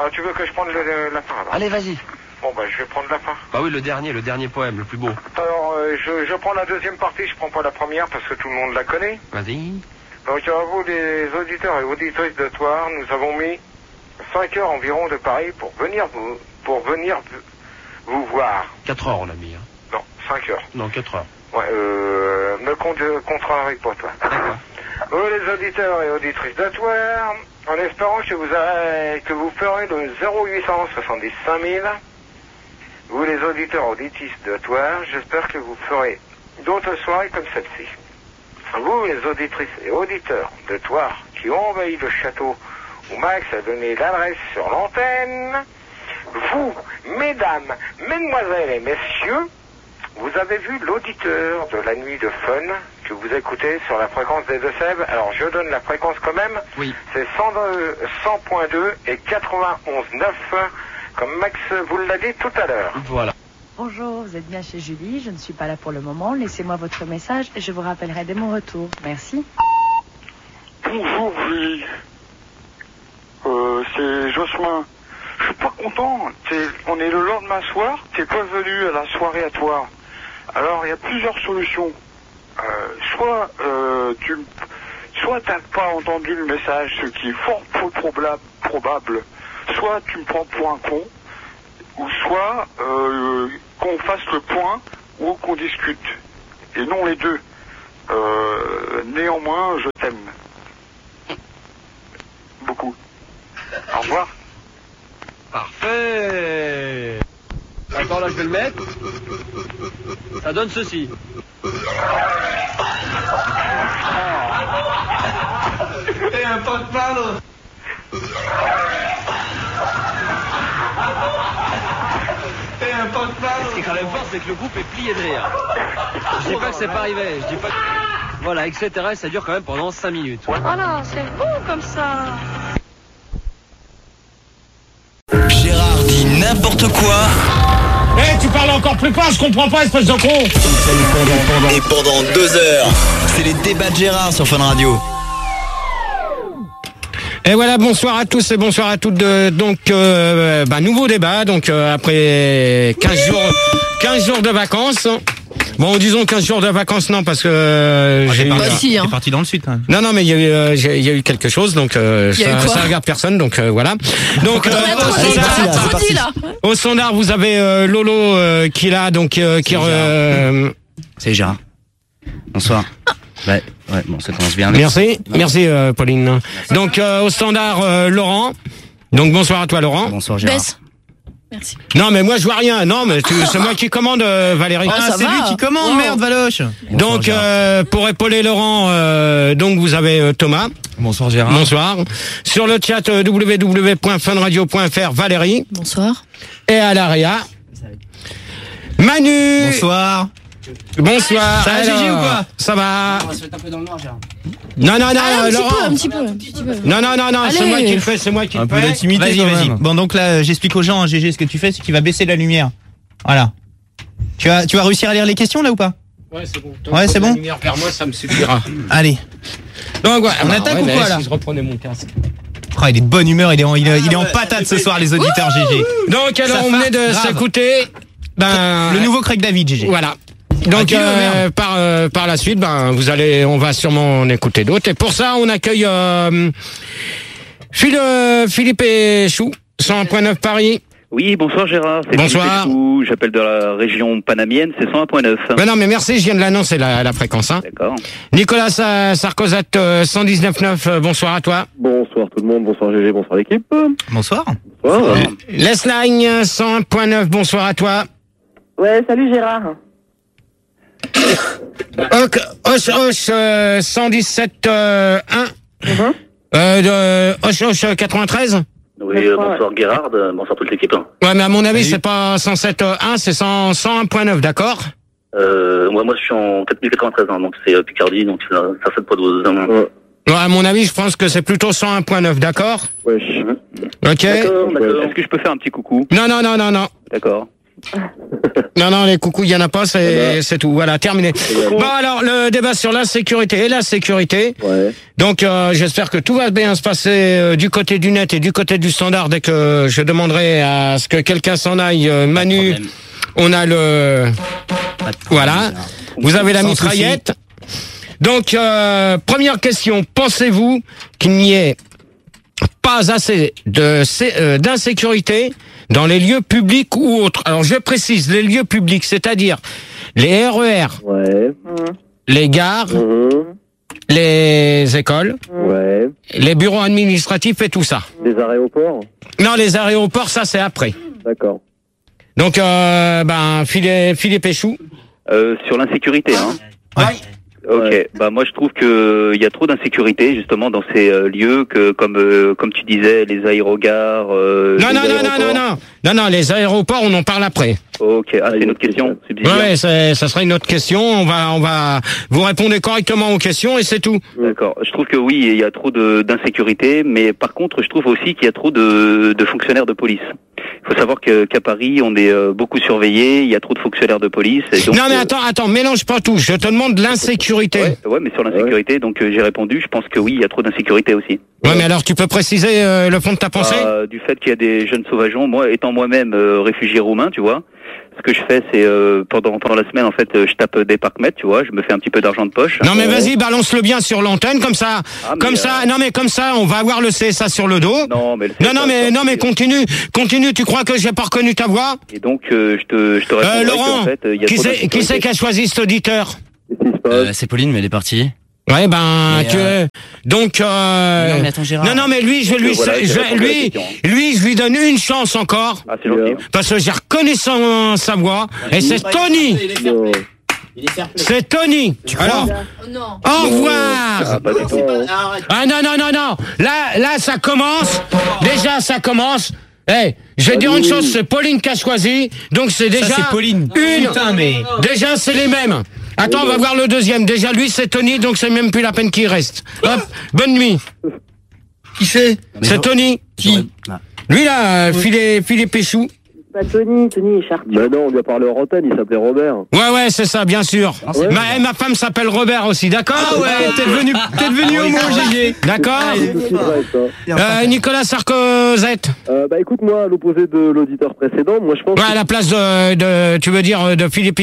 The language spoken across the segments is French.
Ah, tu veux que je prenne la fin alors? Allez, vas-y. Bon, bah, je vais prendre la fin. Bah oui, le dernier poème, le plus beau. Alors, je prends la deuxième partie, je prends pas la première parce que tout le monde la connaît. Vas-y. Donc, à vous, les auditeurs et auditrices de Toire, nous avons mis 5 heures environ de Paris pour venir vous voir. 4 heures, on a mis. Hein. Non, 5 heures. Non, 4 heures. Ouais, me contrarie pas, toi. D'accord. Vous, les auditeurs et auditrices de Toire, en espérant que vous ferez le 0800 75 000. Vous, les auditeurs auditrices de Toire, j'espère que vous ferez d'autres soirées comme celle-ci. Vous, les auditrices et auditeurs de Toire, qui ont envahi le château où Max a donné l'adresse sur l'antenne, vous, mesdames, mesdemoiselles et messieurs, vous avez vu l'auditeur de la nuit de fun que vous écoutez sur la fréquence des Deux-Sèvres. Alors, je donne la fréquence quand même. Oui. C'est 100.2 et 91.9, comme Max vous l'a dit tout à l'heure. Voilà. Bonjour, vous êtes bien chez Julie. Je ne suis pas là pour le moment. Laissez-moi votre message et je vous rappellerai dès mon retour. Merci. Bonjour, Julie. C'est Jocelyn. Je suis pas content. On est le lendemain soir. T'es pas venu à la soirée à toi. Alors, il y a plusieurs solutions. Soit t'as pas entendu le message, ce qui est fort peu probable. Soit tu me prends pour un con, ou soit qu'on fasse le point ou qu'on discute. Et non les deux. Néanmoins, je t'aime. Beaucoup. Au revoir. Parfait. Attends, là, je vais le mettre. Ça donne ceci. Et un pot de palo. Et un pot de palo. Ce qui est quand même fort, c'est que le groupe est plié de rire. Je dis pas que c'est pas arrivé. Je dis pas que... Voilà, etc. Ça dure quand même pendant 5 minutes. Voilà, c'est beau comme ça. Gérard dit n'importe quoi. Eh, tu parles encore plus fort, je comprends pas, espèce de con. Et pendant 2 heures, c'est les débats de Gérard sur Fun Radio. Et voilà, bonsoir à tous et bonsoir à toutes. Nouveau débat, après 15 jours de vacances. Bon, disons 15 jours de vacances, non, parce que j'ai eu... T'es parti dans le sud, quand même. Non, mais il y a eu quelque chose, donc ça regarde personne, donc voilà. Donc au standard, vous avez Lolo qui est là, donc C'est Gérard. Bonsoir. Ouais, bon, ça commence bien. Merci, Pauline. Merci. Donc au standard, Laurent. Donc bonsoir à toi, Laurent. Bonsoir, Gérard. Merci. Non, mais moi je vois rien. Non, mais c'est moi qui commande, Valérie. C'est lui qui commande, merde, Valoche. Donc pour épauler Laurent, donc vous avez Thomas. Bonsoir, Gérard. Bonsoir. Sur le chat www.funradio.fr, Valérie. Bonsoir. Et à l'AREA, Manu. Bonsoir. Bonsoir. Ça va, Gégé, ou quoi? Ça va. On va se mettre un peu dans le noir, Gérard. Non, Laurent. Un petit peu. Non, c'est moi qui le fais, Un peu d'intimité. Vas-y. Bon, donc là, j'explique aux gens, Gégé, ce que tu fais, c'est que tu vas baisser la lumière. Voilà. Tu vas réussir à lire les questions, là, ou pas? Ouais, c'est bon. Ouais, c'est bon? La lumière vers moi, ça me suffira. Allez. Donc, voilà. On attaque ou quoi, là? Si je reprenais mon casque. Oh, il est de bonne humeur, il est en patate ce soir, les auditeurs, Gégé. Donc, alors, on venait de s'écouter, le nouveau Craig David, Gégé. Voilà. Donc par la suite, on va sûrement en écouter d'autres. Et pour ça, on accueille Philippe Chou, 101.9 Paris. Oui, bonsoir Gérard. Bonsoir. J'appelle de la région panamienne, c'est 101.9. Ben non, mais merci, je viens de l'annoncer la fréquence. Hein. D'accord. Nicolas Sarkozat, 119.9. Bonsoir à toi. Bonsoir tout le monde. Bonsoir Gégé. Bonsoir l'équipe. Bonsoir. Lesline, 101.9. Bonsoir à toi. Ouais, salut Gérard. Hoche 117.1. Hoche 93. Oui, bonsoir Gérard, bonsoir toute l'équipe. Ouais, mais à mon avis, c'est pas 107.1, c'est 101.9, d'accord? Moi, je suis en 4093, donc c'est Picardie, donc c'est 107.12. Ouais, à mon avis, je pense que c'est plutôt 101.9, d'accord? Ouais. Ok. D'accord. Est-ce que je peux faire un petit coucou? Non. D'accord. Non, les coucous, il y en a pas, c'est tout. Voilà, terminé. Bon, alors, le débat sur la sécurité et la sécurité. Ouais. Donc, j'espère que tout va bien se passer du côté du net et du côté du standard dès que je demanderai à ce que quelqu'un s'en aille. Manu, on a le... Voilà. Vous avez la mitraillette. Donc, première question. Pensez-vous qu'il n'y ait pas assez d'insécurité dans les lieux publics ou autres? Alors, je précise, les lieux publics, c'est-à-dire les RER, les gares, les écoles, les bureaux administratifs et tout ça. Les aéroports? Non, les aéroports, ça, c'est après. D'accord. Donc, Philippe Péchou. Sur l'insécurité, hein. Ouais. Ok, bah moi je trouve que il y a trop d'insécurité justement dans ces lieux que comme tu disais les aérogares. Non, les aéroports on en parle après. Ok, c'est une autre question. Ouais, ça sera une autre question. On va vous répondre correctement aux questions et c'est tout. D'accord. Je trouve que oui, il y a trop d'insécurité, mais par contre je trouve aussi qu'il y a trop de fonctionnaires de police. Il faut savoir qu'à Paris, on est beaucoup surveillé, il y a trop de fonctionnaires de police. Et donc, non mais attends, mélange pas tout. Je te demande l'insécurité. Ouais, mais sur l'insécurité, donc j'ai répondu, je pense que oui, il y a trop d'insécurité aussi. Ouais, mais alors tu peux préciser le fond de ta pensée? Du fait qu'il y a des jeunes sauvageons, moi étant moi-même réfugié roumain, tu vois, ce que je fais c'est pendant la semaine en fait, je tape des parcs-mètres, tu vois, je me fais un petit peu d'argent de poche. Non mais vas-y, balance-le bien sur l'antenne comme ça. Comme ça, on va avoir le CSA sur le dos. Non mais mais continue, tu crois que j'ai pas reconnu ta voix? Et donc je te réponds Laurent, en fait, il y a qui c'est qui a choisi cet auditeur? C'est Pauline, mais elle est partie. Ouais, donc Non, mais attends, Gérard. non, mais lui, je lui donne une chance encore. Ah, c'est gentil. Parce que j'ai reconnu sa voix. Et c'est Tony. C'est Tony. Tu crois? Alors, au revoir. Non. Là, ça commence. Déjà, ça commence. Je vais dire une chose, c'est Pauline qui a choisi. Donc c'est déjà Ça, c'est Pauline. Putain, mais déjà c'est les mêmes. Attends, on va voir le deuxième. Déjà lui c'est Tony, donc c'est même plus la peine qu'il reste. Hop, bonne nuit. Qui c'est? C'est Tony. Qui? Lui là, Philippe Péchou. Pas Tony Charpie. Bah non, on lui a parlé en antenne, il s'appelait Robert. Ouais, c'est ça, bien sûr. Ma femme s'appelle Robert aussi, d'accord? Ah ouais, t'es devenu homo, GG. D'accord. Nicolas Sarkozette. Bah écoute, moi, à l'opposé de l'auditeur précédent, moi je pense. Ouais, à la place de tu veux dire de Philippe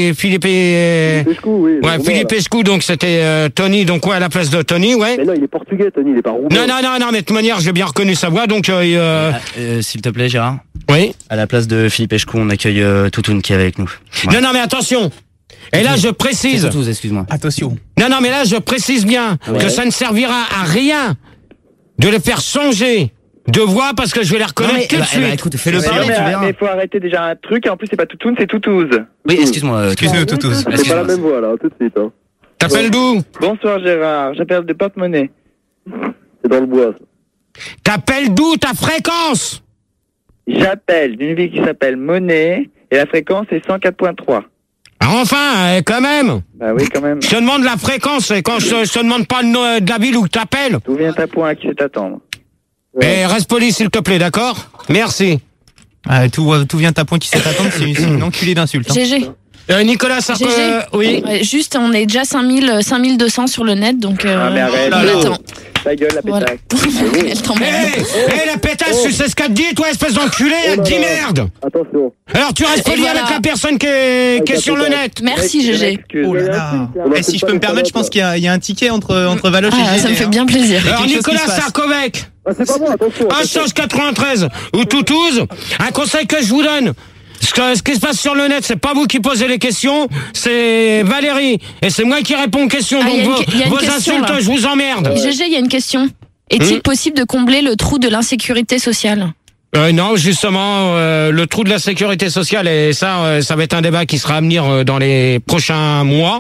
Pescou, oui. Ouais, Philippe Pescou, donc c'était Tony, donc ouais, à la place de Tony, ouais. Mais non, il est portugais, Tony, il est pas roumain. Non, mais de toute manière, j'ai bien reconnu sa voix, donc. S'il te plaît, Gérard. Oui. À la place de Philippe Echkou, on accueille Toutoun qui est avec nous. Ouais. Non, mais attention. Et là, je précise. Toutoun, excuse-moi. Attention. Non, mais là, je précise bien que ça ne servira à rien de les faire changer de voix parce que je vais les reconnaître tout de suite. Écoute, fais-le parler, tu verras. Mais faut arrêter déjà un truc, et en plus, c'est pas Toutoun, c'est Toutouze. Oui, excuse-moi. Excuse-nous, Toutouze. C'est pas la même voix, là, tout de suite. Hein. T'appelles d'où? Bonsoir Gérard, j'appelle de Porte-Monnaie. C'est dans le bois, ça. T'appelles d'où ta fréquence? J'appelle d'une ville qui s'appelle Monnaie, et la fréquence est 104.3. Enfin, quand même. Bah oui, quand même. Je te demande la fréquence, et quand je te demande pas le nom de la ville où t'appelles. D'où vient ta point, à qui c'est t'attendre? Et reste poli, s'il te plaît, d'accord? Merci. Tout vient à point qui sait attendre, c'est une enculée d'insulte. GG. Nicolas Sarkozy, oui. Ouais, juste, on est déjà 5200 sur le net, donc mais arrête, on attend. Ta gueule, la pétasse. Voilà. Elle t'emmerde. La pétasse, tu sais ce qu'elle te dit, toi, espèce d'enculé, elle te dit merde. Attention. Alors, tu restes poli avec la personne qui est sur le net. Merci, GG. Oh là là. Et si je peux me permettre, je pense qu'il y a un ticket entre Valoche et GG. Ça me fait bien plaisir. Alors, Nicolas Sarkozy. C'est pas bon, attention. 193 ou Toutouze, un conseil que je vous donne. Ce qui se passe sur le net, c'est pas vous qui posez les questions, c'est Valérie. Et c'est moi qui réponds aux questions. Donc vos insultes, je vous emmerde. GG, il y a une question. Est-il possible de combler le trou de l'insécurité sociale? Non, justement, le trou de la sécurité sociale, et ça va être un débat qui sera à venir dans les prochains mois,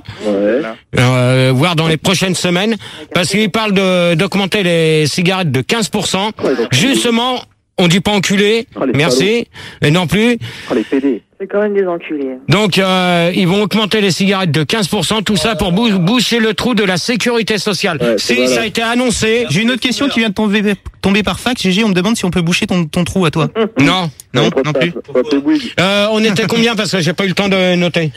voire dans les prochaines semaines, parce qu'il parle d'augmenter les cigarettes de 15%. Justement, on dit pas enculé, merci, et non plus. Les PD. C'est quand même des enculés. Donc, ils vont augmenter les cigarettes de 15%, tout ça pour boucher le trou de la sécurité sociale. Ouais, Si, ça a été annoncé. J'ai une autre question qui vient de tomber par fax. GG, on me demande si on peut boucher ton trou à toi. Non. Non plus. On était combien parce que j'ai pas eu le temps de noter.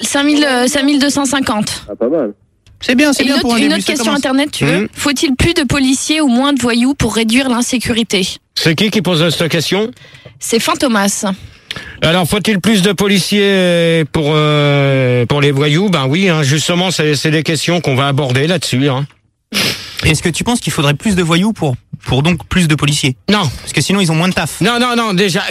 5250. Ah, pas mal. C'est bien pour un début. Une autre question internet, tu veux? Faut-il plus de policiers ou moins de voyous pour réduire l'insécurité? C'est qui pose cette question? C'est Fantomas. Alors, faut-il plus de policiers pour les voyous? Ben oui, hein, justement, c'est des questions qu'on va aborder là-dessus. Hein. Est-ce que tu penses qu'il faudrait plus de voyous pour donc plus de policiers? Non. Parce que sinon, ils ont moins de taf. Non. Déjà,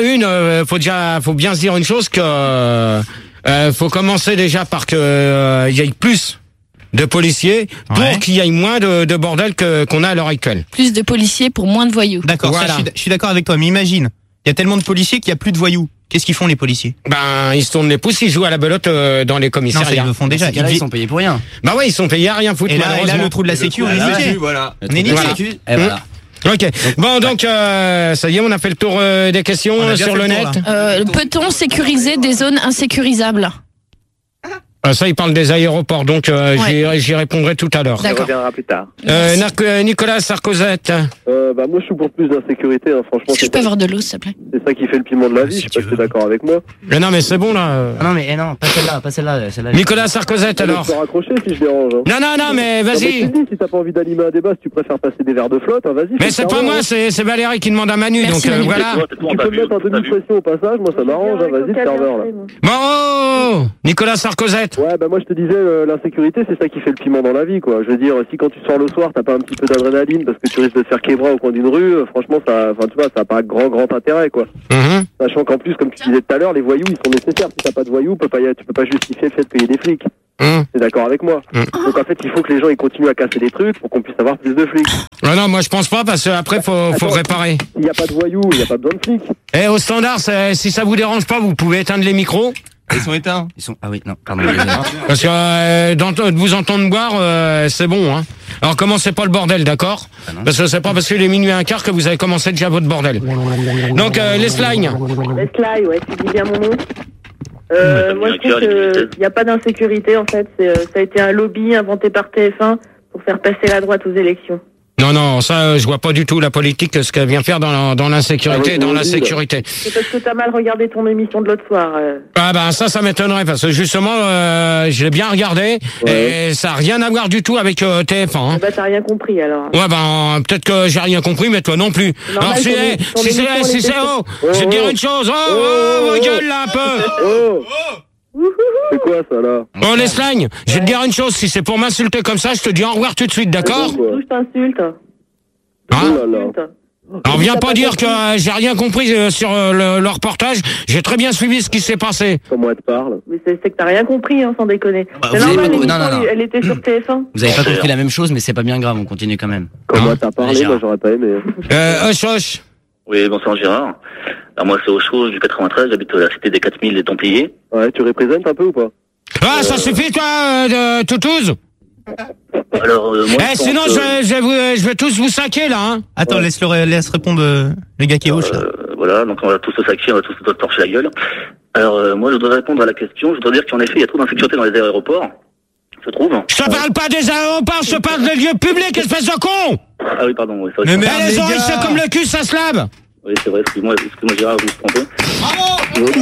faut bien se dire une chose que faut commencer déjà par que y ait plus de policiers pour qu'il y ait moins de bordel qu'on a à l'heure actuelle. Plus de policiers pour moins de voyous. D'accord, voilà. ça, je suis d'accord avec toi, mais imagine, il y a tellement de policiers qu'il n'y a plus de voyous. Qu'est-ce qu'ils font les policiers? Ben, ils se tournent les pouces, ils jouent à la belote dans les commissariats. Non, ça, ils le font déjà. Ils sont payés pour rien. Bah ouais, ils sont payés à rien foutre. Et là, le trou de la sécu, on est niqué. Voilà. On est niqué. Et voilà. Ok. Bon, donc, ça y est, on a fait le tour des questions sur le net. Peut-on sécuriser des zones insécurisables? Ça, il parle des aéroports, donc j'y répondrai tout à l'heure. On reviendra plus tard. Nicolas Sarkozette. Bah moi je suis pour plus d'insécurité, hein. Franchement. Est-ce que je peux avoir de l'eau, s'il te plaît? C'est ça qui fait le piment de la vie, je sais pas si tu es d'accord avec moi. Mais non, mais c'est bon là. Non, mais non, pas celle-là. Nicolas Sarkozette alors. Je peux raccrocher si je dérange. Hein. Non, mais vas-y. Non, mais si t'as pas envie d'animer un débat, si tu préfères passer des verres de flotte, hein, vas-y. Mais c'est pas moi, c'est Valérie qui demande à Manu, Merci, donc Manu. voilà. Tu peux me mettre un demi-pression au passage, moi ça m'arrange, hein. Vas-y le serveur là. Bon, Nicolas Sarkozette. Ouais, bah moi je te disais, l'insécurité c'est ça qui fait le piment dans la vie, quoi. Je veux dire, si quand tu sors le soir t'as pas un petit peu d'adrénaline parce que tu risques de te faire québra au coin d'une rue, franchement ça, enfin tu vois, ça a pas grand intérêt, quoi. Sachant qu'en plus, comme tu disais tout à l'heure, les voyous ils sont nécessaires. Si t'as pas de voyous, tu peux pas justifier le fait de payer des flics. T'es d'accord avec moi? Donc en fait, il faut que les gens ils continuent à casser des trucs pour qu'on puisse avoir plus de flics. Non, moi je pense pas parce que après faut réparer. S'il y a pas de voyous, il y a pas besoin de flics. Et au standard, si ça vous dérange pas, vous pouvez éteindre les micros. Ils sont éteints. Ah oui, non, pardon. Parce que de vous entendre boire, c'est bon. Hein. Alors commencez pas le bordel, d'accord? Parce que c'est pas parce qu'il est minuit et un quart que vous avez commencé déjà votre bordel. Donc Lesline. Lesline, ouais, tu dis bien mon nom. Moi, je trouve qu'il n'y a pas d'insécurité, en fait. Ça a été un lobby inventé par TF1 pour faire passer la droite aux élections. Non, ça, je vois pas du tout la politique, ce qu'elle vient faire dans l'insécurité et dans la sécurité. C'est parce que t'as mal regardé ton émission de l'autre soir. Ah ben ça m'étonnerait, parce que justement, je l'ai bien regardé, et ça a rien à voir du tout avec TF1. Hein. Bah t'as rien compris, alors. Ouais, ben, peut-être que j'ai rien compris, mais toi non plus. Alors si c'est, je vais te dire une chose, vos gueules là, un peu. C'est quoi ça là? Oh Lesline, je vais te dire une chose, si c'est pour m'insulter comme ça, je te dis au revoir tout de suite, d'accord? D'où je t'insulte? Hein? Alors viens pas dire que j'ai rien compris sur le reportage, j'ai très bien suivi ce qui s'est passé. Comment elle te parle? Mais c'est que t'as rien compris, hein, sans déconner. Bah, c'est normal, non. Elle était sur TF1. Vous avez pas compris la même chose, mais c'est pas bien grave, on continue quand même. Comment t'as parlé? Moi j'aurais pas aimé. Hoche. Oui, bonsoir Gérard. Alors moi c'est Auchose du 93, j'habite à la cité des 4000 des Templiers. Ouais, tu représentes un peu ou pas? Ah, ça suffit toi, de Toutouse? Alors moi sinon je vais tous vous saquer là, hein. Attends, laisse répondre le gars qui est hoche là. Voilà, donc on va tous se saquer, on va tous se torcher la gueule. Alors moi je voudrais répondre à la question, je voudrais dire qu'en effet il y a trop d'insécurité dans les aéroports, je trouve. Je te parle pas des aéroports, je te parle des lieux publics, espèce de con! Ah oui, pardon, oui, mais les oreilles c'est comme le cul, ça se lave! Oui, c'est vrai, excuse-moi Gérard, je me suis trompé. Bravo.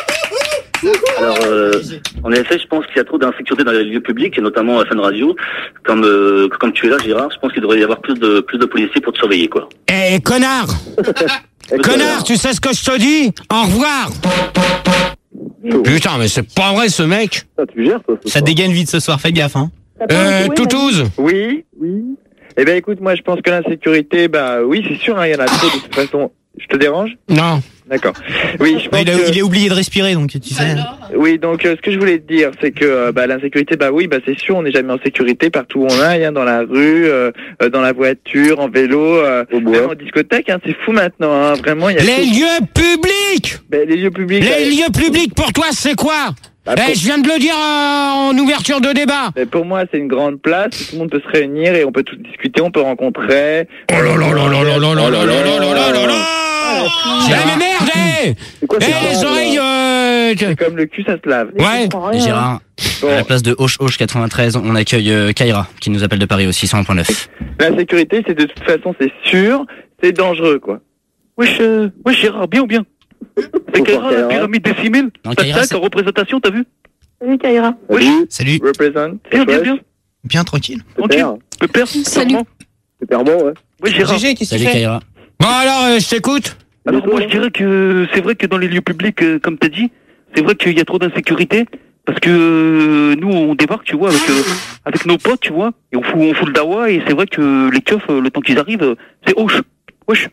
Alors, en effet, je pense qu'il y a trop d'insécurité dans les lieux publics, et notamment à Fun Radio. Comme tu es là, Gérard, je pense qu'il devrait y avoir plus de policiers pour te surveiller, quoi. Eh, connard! Connard, tu sais ce que je te dis? Au revoir! Putain, mais c'est pas vrai, ce mec! Tu gères, toi, ça dégaine vite ce soir, fais gaffe, hein. Toutouse? Oui. Eh ben, écoute, moi, je pense que l'insécurité, oui, c'est sûr, hein, il y en a trop, de toute façon. Je te dérange? Non. D'accord. Oui, je pense il est oublié de respirer, donc tu sais. Oui, donc ce que je voulais te dire, c'est que l'insécurité, c'est sûr, on n'est jamais en sécurité partout où on aille, hein, dans la rue, dans la voiture, en vélo, même en discothèque, hein, c'est fou maintenant, hein, vraiment. Il y a les lieux publics. Les lieux publics. Les lieux publics pour toi, c'est quoi? Je viens de le dire en ouverture de débat. Pour moi, c'est une grande place, tout le monde peut se réunir et on peut tout discuter, on peut rencontrer. Oh là là là là là là là là là là là là là. Mais merde, les oreilles, C'est comme le cul, ça se lave. Ouais. Et Gérard, à la place de Hoche 93, on accueille Kaira, qui nous appelle de Paris aussi, 101.9. La sécurité, c'est de toute façon, c'est sûr, c'est dangereux, quoi. Wesh, Gérard, bien ou bien? C'est Kaira, la pyramide des 6000. Kaira, en représentation, t'as vu? Salut Kaira. Wesh. Salut. Represent. Bien. Bien tranquille. Tranquille. Pépère. Salut. Super bon, ouais. Oui, Gérard. GG, qu'est-ce que tu Salut fais? Kaira. Bon alors, je t'écoute. Alors moi je dirais que c'est vrai que dans les lieux publics, comme t'as dit, c'est vrai qu'il y a trop d'insécurité. Parce que nous on débarque, tu vois, avec nos potes, tu vois, et on fout le dawa, et c'est vrai que les keufs, le temps qu'ils arrivent, c'est Wesh. Wesh.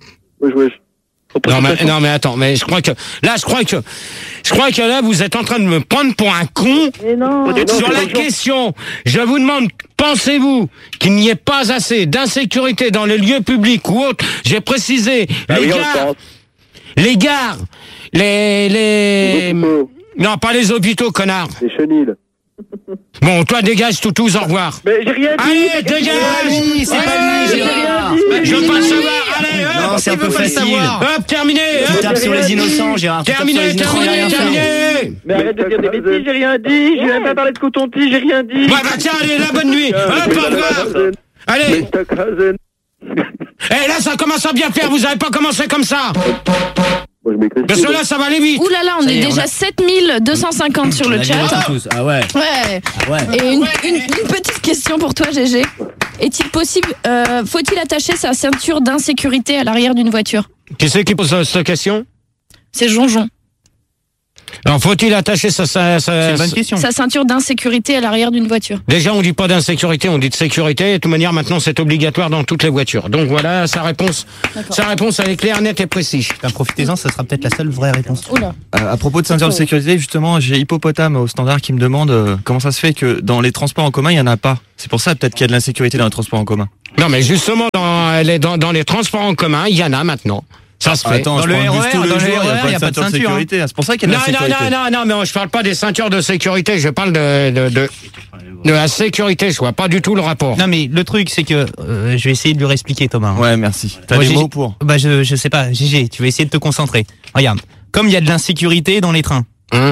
Non mais attends, mais je crois que là vous êtes en train de me prendre pour un con. Mais non. Sur la question, je vous demande, pensez-vous qu'il n'y ait pas assez d'insécurité dans les lieux publics ou autres? J'ai précisé les gares, non, pas les hôpitaux, connard. Les chenilles. Bon, toi dégage Toutouz, au revoir. Mais j'ai rien dit. Allez, dégage. C'est pas lui, Gérard. Je veux pas savoir. Allez, Non, c'est un peu facile. Hop, terminé. Tu tapes sur les innocents, Gérard. Terminé. Mais arrête de dire des bêtises, j'ai rien dit. J'ai même pas parlé de coton-tige, j'ai rien dit. Ouais, bah tiens, allez, la bonne nuit. Hop, au revoir. Allez. Eh, là, ça commence à bien faire. Vous avez pas commencé comme ça. Moi, je m'écris. Parce que là, ça va aller vite. Ouh là là, on est déjà 7250 sur le chat. Ah ouais. Ouais. Ah ouais. Et une petite question pour toi, GG. Est-il possible, faut-il attacher sa ceinture d'insécurité à l'arrière d'une voiture? Qui c'est qui pose cette question? C'est Jonjon. Alors, faut-il attacher C'est une bonne question. Sa ceinture d'insécurité à l'arrière d'une voiture. Déjà, on dit pas d'insécurité, on dit de sécurité. De toute manière, maintenant, c'est obligatoire dans toutes les voitures. Donc voilà, sa réponse, elle est claire, nette et précise. Profitez-en, ça sera peut-être la seule vraie réponse. Oula. À propos de ceinture de sécurité, justement, j'ai Hippopotame au standard qui me demande comment ça se fait que dans les transports en commun, il n'y en a pas. C'est pour ça peut-être qu'il y a de l'insécurité dans les transports en commun. Non, mais justement, dans les transports en commun, il y en a maintenant. Ça se fait. Attends, Dans le RER, il n'y a pas de ceinture. sécurité. C'est pour ça qu'il y a de l'insécurité. Non, mais je parle pas des ceintures de sécurité, je parle de la sécurité, je vois pas du tout le rapport. Non mais le truc c'est que je vais essayer de lui réexpliquer, Thomas. Ouais, merci. T'as Moi, des Gégé- mots pour? Bah je sais pas, GG, tu vas essayer de te concentrer. Regarde, comme il y a de l'insécurité dans les trains,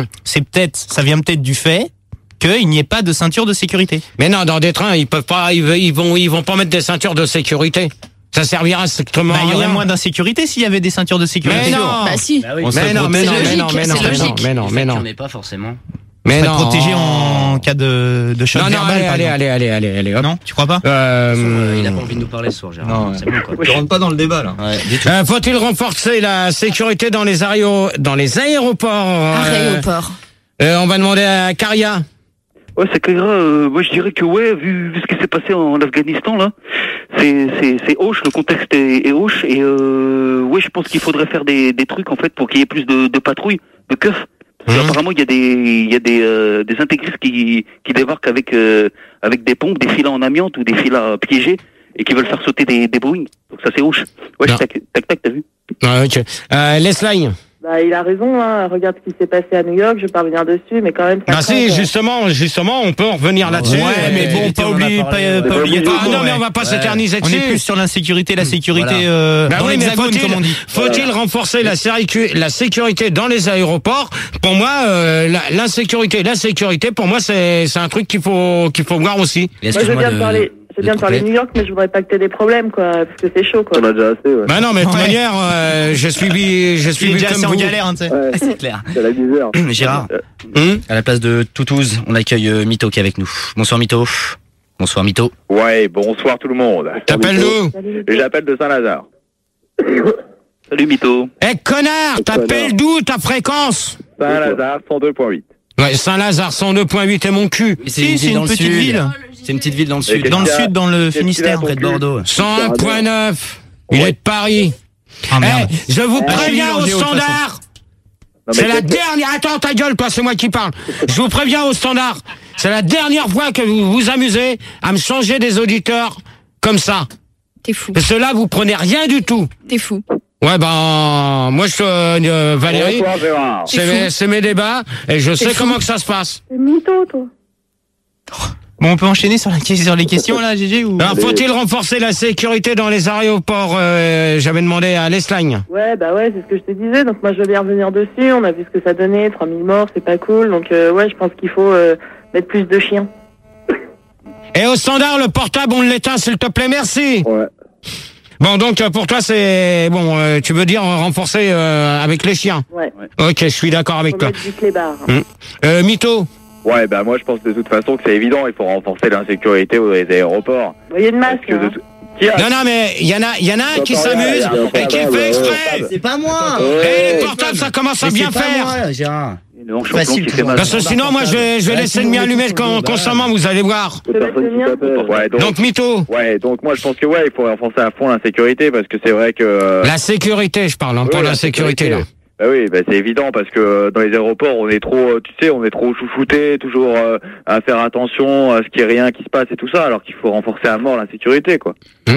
ça vient peut-être du fait qu'il n'y ait pas de ceinture de sécurité. Mais non, dans des trains, ils peuvent pas, ils vont pas mettre des ceintures de sécurité. Ça servira strictement à Il y aurait rien. moins d'insécurité s'il y avait des ceintures de sécurité. Mais non. Bah si. Bah oui. Mais non. C'est logique. Mais non. On n'est pas forcément. Mais non. Protégé en cas de choc Non, verbal. par exemple. allez, hop. Non, tu crois pas? Il a pas envie de nous parler ce soir, Gérard. Non, c'est bon, quoi. Tu rentres pas dans le débat, là. Ouais, du tout. Faut-il renforcer la sécurité dans les aéroports? Aéroport. On va demander à Karia. Ouais, c'est clair. Moi, je dirais que vu ce qui s'est passé en Afghanistan là, c'est Hoche. Le contexte est Hoche. Et je pense qu'il faudrait faire des trucs en fait pour qu'il y ait plus de patrouilles, de keufs. Parce qu'apparemment, il y a des intégristes qui débarquent avec des pompes, des filets en amiante ou des filets piégés et qui veulent faire sauter des Boeing. Donc ça c'est Hoche. Ouais, tac, t'as vu? Ah, ok. Leslie. Bah, il a raison, hein. Regarde ce qui s'est passé à New York, je vais pas revenir dessus, mais quand même, ça Bah si, craque, justement, on peut en revenir là-dessus. Ouais, mais bon, pas obligatoire. Non, mais on va pas s'éterniser dessus. On est plus sur l'insécurité, la sécurité Bah dans oui, mais l'hexagone, comme on dit. faut-il renforcer la sécurité dans les aéroports? Pour moi, la sécurité, pour moi, c'est un truc qu'il faut voir aussi. Moi, je viens de parler de New York, mais je voudrais pas que t'aies des problèmes, quoi, parce que c'est chaud, quoi. On a déjà assez, ouais. Bah non, mais de toute manière, je suis déjà comme assez en vous. galère, hein, tu sais. Ouais, C'est clair. c'est la misère. Gérard, à la place de Toutouz, on accueille Mito qui est avec nous. Bonsoir Mito. Bonsoir Mito. Ouais, bonsoir tout le monde. T'appelles-nous? J'appelle de Saint-Lazare. Salut Mito. Eh, connard, t'appelles d'où ta fréquence? Saint-Lazare, 102.8. Ouais, Saint-Lazare, 102.8 et mon cul. Si, c'est une petite ville. C'est une petite ville dans le sud. Dans le sud, dans le Finistère. Près de Bordeaux. 101.9. Il est de Paris. Ah merde. Eh, je vous préviens au Géo, de toute standard. Non, mais C'est la dernière. Attends, ta gueule, toi, c'est moi qui parle. Je vous préviens au standard. C'est la dernière fois que vous vous amusez à me changer des auditeurs comme ça. T'es fou. Parce que là, vous prenez rien du tout. T'es fou. Ouais, ben, moi, Valérie, Bonsoir Gérard. c'est mes débats et je sais comment que ça se passe. C'est mytho, toi. Bon, on peut enchaîner sur les questions là, GG ou... Alors, faut-il renforcer la sécurité dans les aéroports J'avais demandé à l'Espagne. Ouais, c'est ce que je te disais. Donc moi, je veux bien revenir dessus. On a vu ce que ça donnait. 3000 morts, c'est pas cool. Donc je pense qu'il faut mettre plus de chiens. Et au standard, le portable, on l'éteint, s'il te plaît, merci. Ouais. Bon, donc pour toi, c'est bon. Tu veux dire renforcer avec les chiens. Ouais. Ok, je suis d'accord avec toi. Mettre du clébard. Mytho. Ouais, moi je pense de toute façon que c'est évident, il faut renforcer l'insécurité aux aéroports. Il y a une masque. Non, mais il y en a un qui s'amuse et qui fait exprès. C'est pas moi. Et les portables, ça commence à bien faire. Moi, Gérard. Facile, Parce que sinon, moi, je vais laisser le mien allumé constamment, vous allez voir. Donc, Mytho. Ouais, donc moi je pense que il faut renforcer à fond l'insécurité parce que c'est vrai que... La sécurité, je parle, pas l'insécurité, là. Oui, c'est évident parce que dans les aéroports, on est trop, on est trop chouchouté, toujours à faire attention à ce qu'il n'y ait rien qui se passe et tout ça, alors qu'il faut renforcer à mort la sécurité, quoi.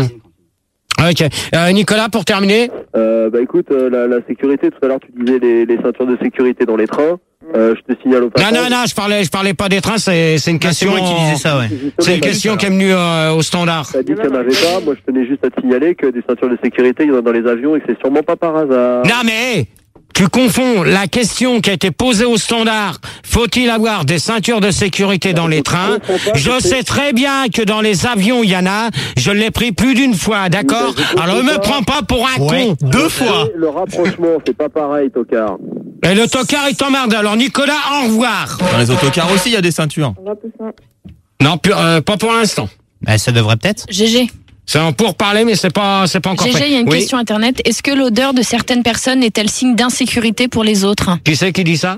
Ok. Nicolas, pour terminer. Écoute, la sécurité, tout à l'heure tu disais les ceintures de sécurité dans les trains. Je te signale au passage. Non, je parlais pas des trains, c'est une question. C'est moi qui disais ça, ouais. C'est une question qui est venue au standard. T'as dit qu'il n'y en avait pas, moi je tenais juste à te signaler que des ceintures de sécurité, il y en a dans les avions et que c'est sûrement pas par hasard. Non mais tu confonds la question qui a été posée au standard. Faut-il avoir des ceintures de sécurité dans les trains? Je sais très bien que dans les avions, il y en a. Je l'ai pris plus d'une fois, d'accord? Alors ne me prends pas pour un con. 2 fois. Le rapprochement, c'est pas pareil, tocard. Et le tocard, il t'emmerde. Alors Nicolas, au revoir. Dans les autocars aussi, il y a des ceintures. Non, pas pour l'instant. Ça devrait peut-être. GG. C'est en pourparler, mais c'est pas encore fait. GG, il y a une question internet. Est-ce que l'odeur de certaines personnes est-elle signe d'insécurité pour les autres? Qui c'est qui dit ça?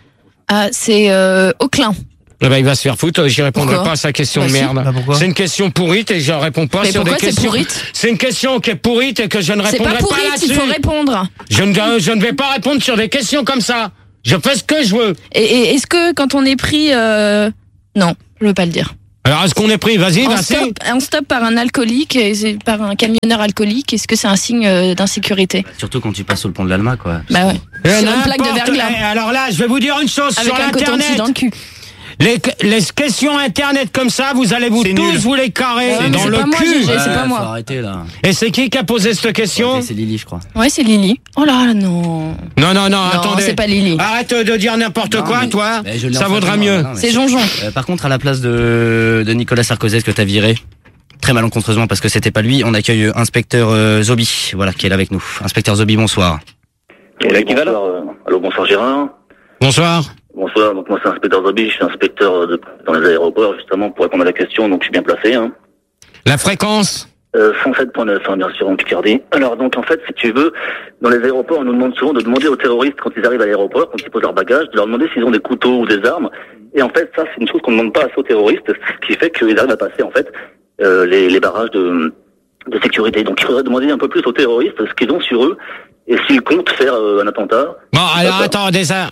C'est Auclin. Il va se faire foutre, j'y répondrai pas à sa question de merde. C'est une question pourrite et je réponds pas sur des questions. C'est une question qui est pourrite et que je ne répondrai pas là-dessus. Il faut répondre. Je ne vais pas répondre sur des questions comme ça. Je fais ce que je veux. Et est-ce que quand on est pris... Non, je veux pas le dire. Alors, est-ce qu'on est pris? Vas-y, un stop par un alcoolique, par un camionneur alcoolique, est-ce que c'est un signe d'insécurité? Surtout quand tu passes sur le pont de l'Alma, quoi. Bah ouais. Sur une plaque de verglas. Alors là, je vais vous dire une chose avec sur un coton-tige dans le cul. Les questions internet comme ça, vous allez vous les carrer dans le cul. C'est pas moi. Faut arrêter, là. Et c'est qui a posé cette question? C'est Lily, je crois. Ouais, c'est Lily. Oh là, non. Non, attendez. C'est pas Lily. Arrête de dire n'importe quoi, toi. Ça vaudra mieux. C'est Jonjon. Par contre, à la place de Nicolas Sarkozy, que t'as viré, très malencontreusement parce que c'était pas lui, on accueille inspecteur Zobi, voilà, qui est là avec nous. Inspecteur Zobi, bonsoir. Et là, qui va là? Allô, bonsoir Gérard. Bonsoir. Bonsoir, donc moi c'est inspecteur Zobi, je suis inspecteur dans les aéroports justement pour répondre à la question, donc je suis bien placé. La fréquence 107.9, bien sûr, en Picardie. Alors donc en fait, si tu veux, dans les aéroports, on nous demande souvent de demander aux terroristes quand ils arrivent à l'aéroport, quand ils posent leur bagage, de leur demander s'ils ont des couteaux ou des armes. Et en fait, ça c'est une chose qu'on ne demande pas assez aux terroristes, ce qui fait qu'ils arrivent à passer en fait les barrages de sécurité. Donc il faudrait demander un peu plus aux terroristes ce qu'ils ont sur eux. Et s'ils comptent faire un attentat... Bon, alors attends,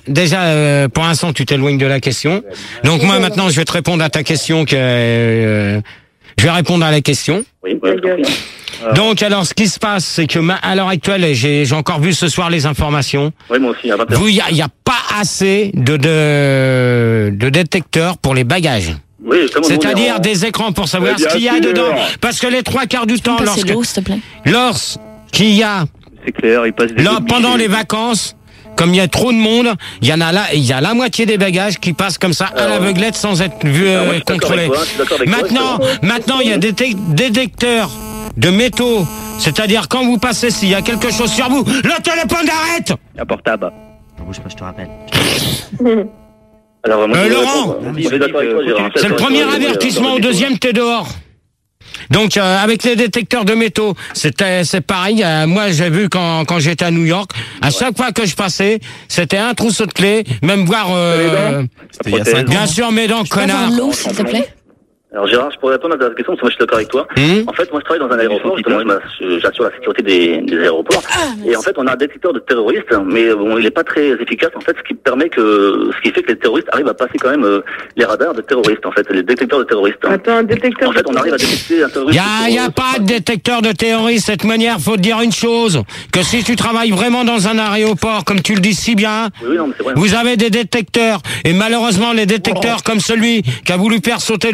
déjà pour l'instant, tu t'éloignes de la question. Donc moi, maintenant, je vais te répondre à ta question. Je vais répondre à la question. Oui, Donc, alors, ce qui se passe, c'est que à l'heure actuelle, j'ai encore vu ce soir les informations. Oui, moi aussi, à 20h. Il y a pas assez de détecteurs pour les bagages. Oui, c'est-à-dire des écrans pour savoir ce qu'il y a dedans. Parce que les 3/4 du temps, lorsqu'il y a... C'est clair, il passe là, pendant les vacances, comme il y a trop de monde, il y a la moitié des bagages qui passent comme ça à l'aveuglette sans être vu contrôlés. Maintenant, il y a des détecteurs de métaux. C'est-à-dire quand vous passez, s'il y a quelque chose sur vous, le téléphone arrête. Un portable. Bouge pas, je te rappelle. Alors, Laurent, c'est le premier avertissement, au deuxième, t'es dehors. Donc avec les détecteurs de métaux, c'est pareil. Moi, j'ai vu quand j'étais à New York, à chaque fois que je passais, c'était un trousseau de clés, même voir. C'était il y a 5 ans. Bien sûr, mes dents, connard. L'eau, s'il te plaît. Alors Gérard, je pourrais répondre à ta question, parce que moi je suis d'accord avec toi. En fait, moi je travaille dans un aéroport, justement, j'assure la sécurité des aéroports. Et en fait, on a un détecteur de terroristes, mais bon, il est pas très efficace, en fait, ce qui fait que les terroristes arrivent à passer quand même les radars de terroristes, en fait, les détecteurs de terroristes. Attends, un détecteur. En fait, on arrive à détecter un terroriste. Il y a pas de détecteur de terroristes. De cette manière, faut te dire une chose, que si tu travailles vraiment dans un aéroport, comme tu le dis si bien, vrai, vous avez des détecteurs. Et malheureusement, les détecteurs comme celui qui a voulu faire sauter le vol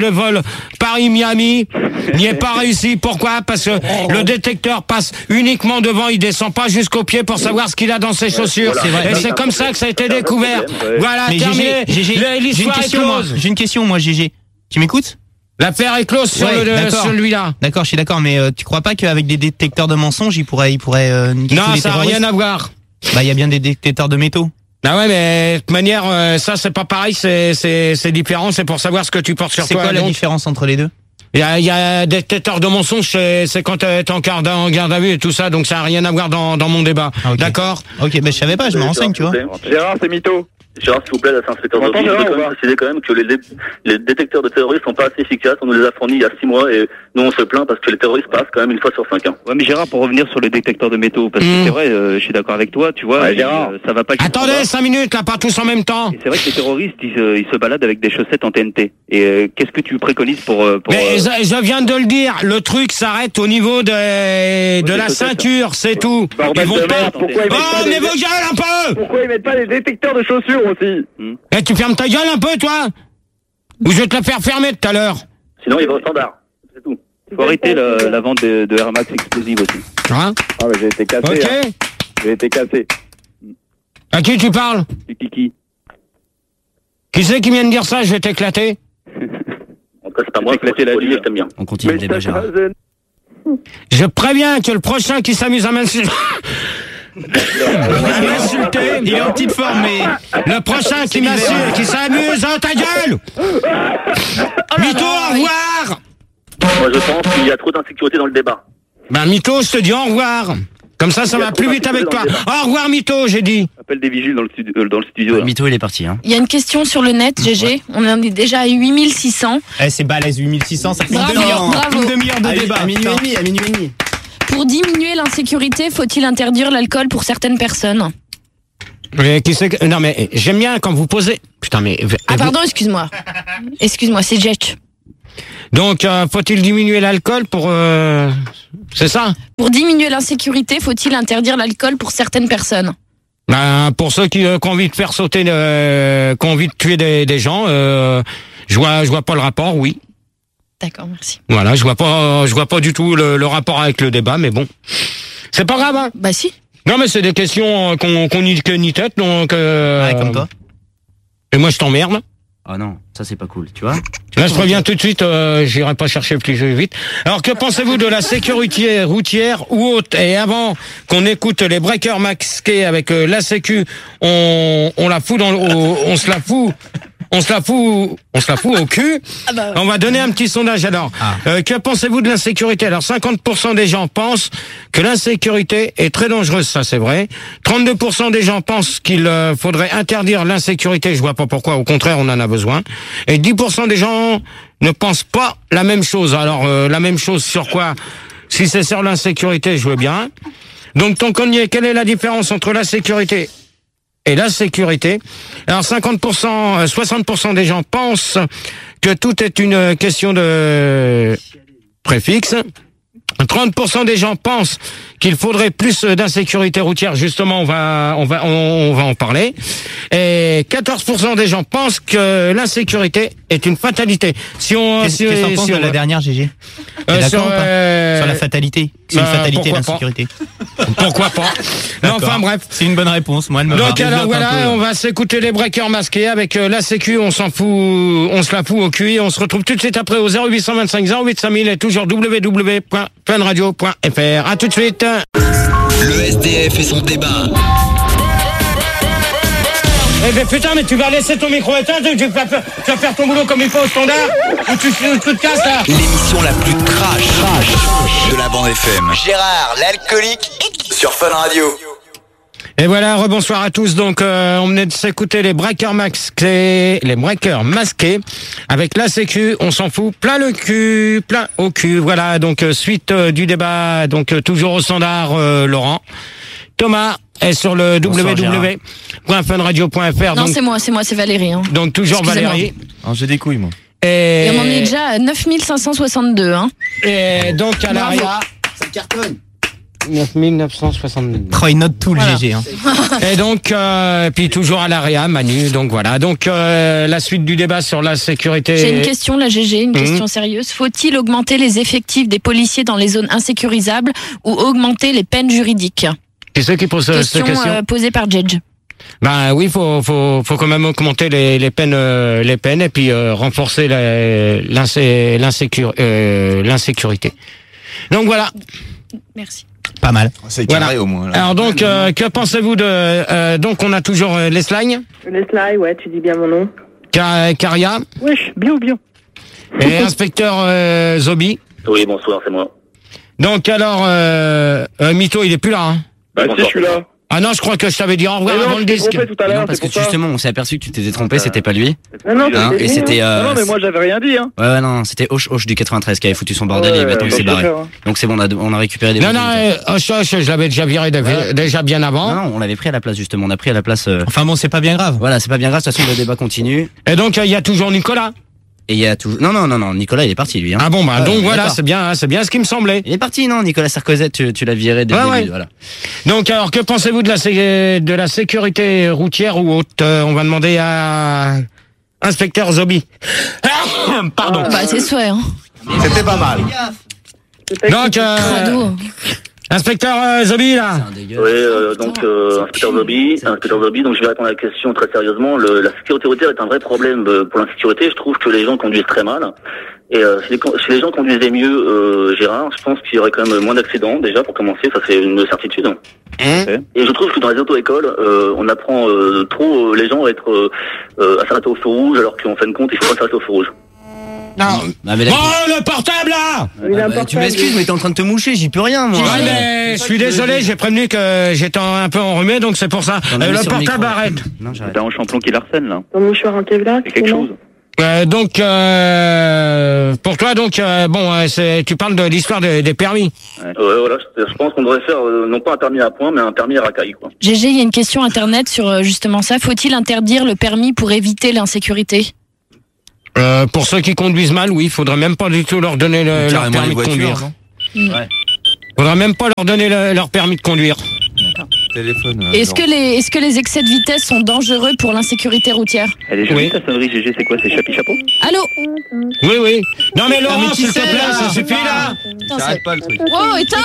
Paris-Miami n'y est pas réussi. Pourquoi? Parce que le détecteur passe uniquement devant, il descend pas jusqu'aux pieds pour savoir ce qu'il a dans ses chaussures. C'est vrai. Et c'est comme ça que ça a été découvert. Voilà, Mais terminé. GG, L'histoire est close. j'ai une question, moi, GG. Tu m'écoutes? L'affaire est close sur celui-là. D'accord, je suis d'accord, mais tu crois pas qu'avec des détecteurs de mensonges, il pourrait niquer Non, tous les ça n'a terroristes? rien à voir. Bah, il y a bien des détecteurs de métaux. Ah ouais, mais de toute manière, ça c'est pas pareil, c'est différent, c'est pour savoir ce que tu portes sur toi. C'est quoi la différence entre les deux? Il y a des détecteurs de mensonges, c'est quand t'es en garde à vue et tout ça, donc ça n'a rien à voir dans mon débat. Okay. D'accord? Ok, mais je savais pas, je me renseigne, tu vois. Gérard, c'est mytho. Gérard, s'il vous plaît, là, c'est inspecteur Zobi. Je veux quand même préciser quand même que les détecteurs de terroristes sont pas assez efficaces. On nous les a fournis il y a 6 mois et nous on se plaint parce que les terroristes passent quand même une fois sur 5 ans. Ouais, mais Gérard, pour revenir sur le détecteur de métaux, parce que c'est vrai, je suis d'accord avec toi, tu vois, Ouais, Gérard. ça va pas. Attendez 5 minutes, là, pas tous en même temps. Et c'est vrai que les terroristes, ils se baladent avec des chaussettes en TNT. Et qu'est-ce que tu préconises pour Mais je viens de le dire, le truc s'arrête au niveau de la ceinture, c'est tout. Ils vont pas. Oh, mais vos gueules un peu! Pourquoi ils mettent pas des détecteurs de chaussures aussi? Eh, tu fermes ta gueule un peu, toi? Ou je vais te la faire fermer tout à l'heure. Sinon, il va au standard. C'est tout. faut arrêter la vente de Air Max explosive aussi. Hein? Ah, mais j'ai été cassé. Ok. Hein. J'ai été cassé. À qui tu parles? Qui? Qui c'est qui vient de dire ça? Je vais t'éclater. En tout cas, c'est pas moi, c'est la vie, je t'aime bien. On continue le débat, Gérard. Je préviens que le prochain qui s'amuse à m'insulter. Il est en petite forme, mais. Le prochain qui m'insulte, qui s'amuse, oh, ta gueule! Mytho, au revoir! Moi, je pense qu'il y a trop d'insécurité dans le débat. Ben, Mytho, je te dis au revoir. Comme ça va plus vite avec toi. Au revoir, Mytho, j'ai dit. Appelle des vigiles dans le studio. Mytho, il est parti. Hein. Il y a une question sur le net, GG. On en est déjà à 8600. Eh, c'est balèze, 8600, ça fait Bravo, une demi-heure de débat. À minuit et demi. Pour diminuer l'insécurité, faut-il interdire l'alcool pour certaines personnes? Mais qui c'est que... Non, mais j'aime bien quand vous posez... Putain, mais... Ah, pardon, excuse-moi. Excuse-moi, c'est Jetch. Donc, faut-il diminuer l'alcool pour... C'est ça? Pour diminuer l'insécurité, faut-il interdire l'alcool pour certaines personnes? Ben, pour ceux qui ont envie de faire sauter... qui ont envie de tuer des gens, je vois pas le rapport, oui. D'accord, merci. Voilà, je vois pas du tout le rapport avec le débat, mais bon. C'est pas grave, hein? Bah si. Non, mais c'est des questions qu'on n'y que ni tête, donc... Ouais, comme toi. Et moi, je t'emmerde. Ah non, ça c'est pas cool, tu vois. Là, je préviens tout de suite, j'irai pas chercher plus vite. Alors, que pensez-vous de la sécurité routière ou autre? Et avant qu'on écoute les breakers masqués avec la sécu, on la fout on se la fout au cul. Ah bah ouais. On va donner un petit sondage alors. Que pensez-vous de l'insécurité? Alors 50% des gens pensent que l'insécurité est très dangereuse, ça c'est vrai. 32% des gens pensent qu'il faudrait interdire l'insécurité, je vois pas pourquoi, au contraire on en a besoin. Et 10% des gens ne pensent pas la même chose. Alors la même chose sur quoi? Si c'est sur l'insécurité, je veux bien. Donc tant qu'on y est, quelle est la différence entre la sécurité et la sécurité? Alors 60% des gens pensent que tout est une question de préfixe. 30% des gens pensent qu'il faudrait plus d'insécurité routière. Justement, on va en parler. Et 14% des gens pensent que l'insécurité est une fatalité. Qu'est-ce que t'en penses de la dernière, GG? T'es d'accord ou pas? Sur la fatalité. C'est une fatalité, l'insécurité. Pourquoi pas? Non, enfin bref. C'est une bonne réponse, moi. Donc alors voilà, on va s'écouter les breakers masqués avec la sécu, on s'en fout, on se la fout au cul et on se retrouve tout de suite après au 0825 08 5000 et toujours www.funradio.fr. À tout de suite. Le SDF et son débat. Eh ben putain, mais tu vas laisser ton micro éteint, tu vas faire ton boulot comme il faut au standard, ou tu te casses là. L'émission la plus trash de la bande FM. Gérard, l'alcoolique, sur Fun Radio. Et voilà, rebonsoir à tous. Donc, on venait de s'écouter les breakers masqués, avec la sécu. On s'en fout plein au cul. Voilà. Donc, suite du débat. Donc, toujours au standard, Laurent. Thomas est sur le www.funradio.fr. Non, c'est moi, c'est Valérie. Hein. Donc, toujours Valérie. Alors, j'ai des couilles, moi. Et on en est déjà à 9562. Hein. Et donc, à l'arrière. Ça cartonne. 962. Oh, il note tout le GG. Hein. Et donc, puis toujours à l'AREA, Manu. Donc voilà. Donc la suite du débat sur la sécurité. J'ai une question, la GG, une question sérieuse. Faut-il augmenter les effectifs des policiers dans les zones insécurisables ou augmenter les peines juridiques? C'est ceux qui posent cette question. Posée par Jedge. Ben oui, faut quand même augmenter les peines et puis renforcer l'insécurité. Donc voilà. Merci. Pas mal. C'est carré voilà. au moins. Là. Alors donc, que pensez-vous de donc on a toujours Leslie. Leslie, ouais, tu dis bien mon nom. Caria. Wesh, bien ou bien. Et inspecteur Zobi. Oui, bonsoir, c'est moi. Donc alors, Mito, il est plus là. Hein. Bah si, je suis là. Ah non, je crois que je t'avais dit au revoir avant le disque. Non, parce que justement, on s'est aperçu que tu t'étais trompé, c'était pas lui. Non, et c'était. Non, mais moi j'avais rien dit. Hein. Ouais, non, c'était Hoche du 93 qui avait foutu son bordel et maintenant il s'est barré. Donc c'est bon, on a récupéré des. Non, Hoche, je l'avais déjà viré déjà bien avant. Non, on l'avait pris à la place justement. On a pris à la place. Enfin bon, c'est pas bien grave. Voilà, c'est pas bien grave. De toute façon, le débat continue. Et donc il y a toujours Nicolas. Et il y a toujours. Non, Nicolas, il est parti lui. Hein. Ah bon, bah donc voilà, c'est bien ce qui me semblait. Il est parti, non, Nicolas Sarkozy, tu l'as viré dès le début, voilà. Donc alors, que pensez-vous de la sécurité routière ou autre on va demander à inspecteur Zobi. Pardon. Bah c'est souhait. Hein. C'était pas mal. Donc inspecteur Zobi là. Oui, donc inspecteur Zobi, donc je vais répondre à la question très sérieusement. La sécurité routière est un vrai problème pour l'insécurité. Je trouve que les gens conduisent très mal. Et si les gens conduisaient mieux, Gérard, je pense qu'il y aurait quand même moins d'accidents déjà pour commencer, ça c'est une certitude. Et je trouve que dans les auto-écoles, on apprend trop les gens à s'arrêter au feu rouge alors qu'en fin de compte, il faut pas s'arrêter au feu rouge. Non. Le portable là. Tu m'excuses, mais t'es en train de te moucher, j'y peux rien moi. Ouais, mais je suis désolé, j'ai prévenu que j'étais un peu enrhumé, donc c'est pour ça. Le portable arrête. T'as un champion qui l'harcèle là. Ton mouchoir en Kevlar, c'est quelque chose. Donc pour toi tu parles de l'histoire des permis. Ouais, voilà, je pense qu'on devrait faire non pas un permis à points mais un permis à racaille quoi. GG, il y a une question internet sur justement ça. Faut-il interdire le permis pour éviter l'insécurité? Pour ceux qui conduisent mal, oui, il faudrait même pas du tout leur donner leur permis de conduire. Ouais. Faudrait même pas leur donner leur permis de conduire. Téléphone. Est-ce que les excès de vitesse sont dangereux pour l'insécurité routière? Elle est jolie ta sonnerie, GG, c'est quoi? C'est Chapi Chapeau? Allô? Oui. Non mais Laurent, s'il te plaît, ça suffit là. T'arrêtes pas le truc. Oh, éteins!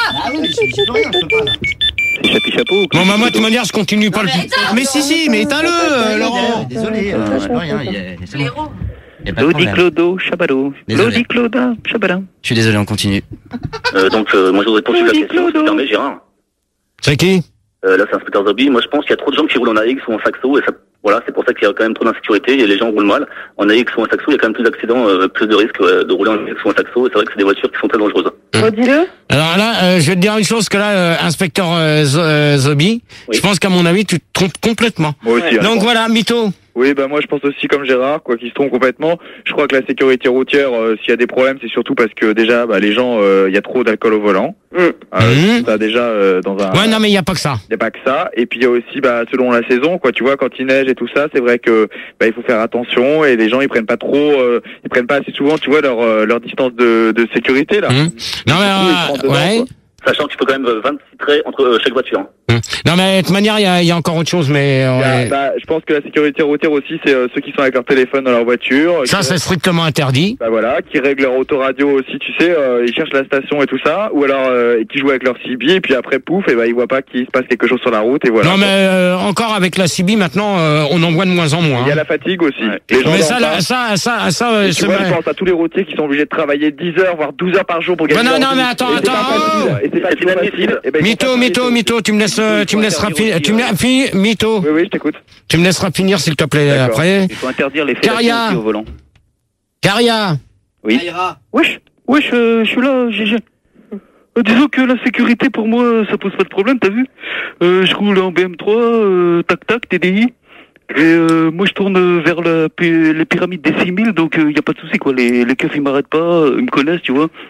C'est Chapi Chapeau? Bon, maman, de toute manière, je continue pas le. Mais si, mais éteins-le, Laurent. Désolé, je peux rien. Lodi Clodo, Chabado. Lodi Cloda, Chabada. Je suis désolé, on continue. Donc moi je voudrais poursuivre la question, si tu permets, Gérard. C'est qui? Là c'est inspecteur Zobi. Moi je pense qu'il y a trop de gens qui roulent en AX ou en saxo et ça, voilà, c'est pour ça qu'il y a quand même trop d'insécurité et les gens roulent mal. En AX ou en saxo, il y a quand même plus d'accidents, plus de risques de rouler en AX ou en saxo et c'est vrai que c'est des voitures qui sont très dangereuses. Redis-le. Alors là, je vais te dire une chose que là, inspecteur Zobi, je pense qu'à mon avis, tu te trompes complètement. Moi aussi. Donc voilà, Mito. Oui, bah moi je pense aussi comme Gérard, quoi, qui se trompe complètement. Je crois que la sécurité routière, s'il y a des problèmes, c'est surtout parce que déjà, les gens, il y a trop d'alcool au volant. Ça déjà dans un. Ouais, non, mais il y a pas que ça. Il y a pas que ça. Et puis il y a aussi, selon la saison, quoi. Tu vois, quand il neige et tout ça, c'est vrai que il faut faire attention et les gens ils prennent pas assez souvent, tu vois, leur distance de sécurité là. Non mais ouais. Sachant qu'il faut quand même 26 traits entre chaque voiture. Non mais de toute manière il y a encore autre chose mais je pense que la sécurité routière aussi c'est ceux qui sont avec leur téléphone dans leur voiture. Ça c'est strictement interdit. Voilà, qui règlent leur autoradio aussi, tu sais, ils cherchent la station et tout ça, ou alors qui jouent avec leur CB et puis après pouf et ils voient pas qu'il se passe quelque chose sur la route et voilà. Non mais encore avec la CB maintenant on en voit de moins en moins. Il y a la fatigue aussi. Ouais. Mais ça tu vois, je pense à tous les routiers qui sont obligés de travailler 10 heures voire 12 heures par jour pour gagner. Non mais attends. Et c'est pas facile. Mytho, tu me laisseras finir. Mytho. Oui, je t'écoute. Tu me laisseras finir s'il te plaît après. Il faut interdire les fellations au volant. Caria. Oui. Wesh, je suis là, GG. Disons que la sécurité pour moi ça pose pas de problème, t'as vu? Je roule en BM3, tac, TDI. Et moi je tourne vers les pyramides des 6000, donc y a pas de souci quoi. Les keufs ils m'arrêtent pas, ils me connaissent, tu vois.